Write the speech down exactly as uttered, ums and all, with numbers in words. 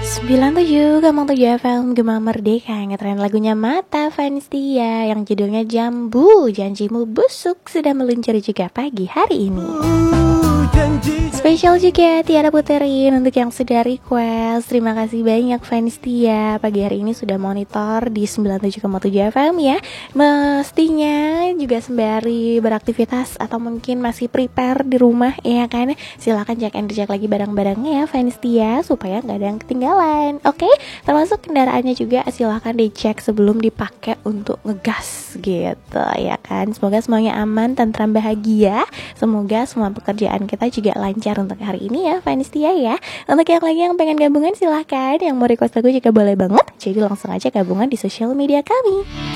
sembilan puluh tujuh Gampang tujuh F M Gemah Merdeka, ngetren lagunya Mata Vanistia yang judulnya Jambu. Janjimu busuk sudah meluncur juga pagi hari ini. Spesial juga Tiara Puterin untuk yang sudah request. Terima kasih banyak Vanistia. Pagi hari ini sudah monitor di sembilan puluh tujuh koma tujuh F M ya. Mestinya juga sembari beraktivitas atau mungkin masih prepare di rumah ya kan. Silakan cek and recheck lagi barang-barangnya ya Vanistia supaya nggak ada yang ketinggalan. Oke, termasuk kendaraannya juga silahkan dicek sebelum dipakai untuk ngegas gitu ya kan. Semoga semuanya aman, tentram, bahagia. Semoga semua pekerjaan kita juga lancar untuk hari ini ya Vanistia ya. Untuk yang lagi yang pengen gabungan silahkan. Yang mau request lagu juga boleh banget. Jadi langsung aja gabungan di sosial media kami.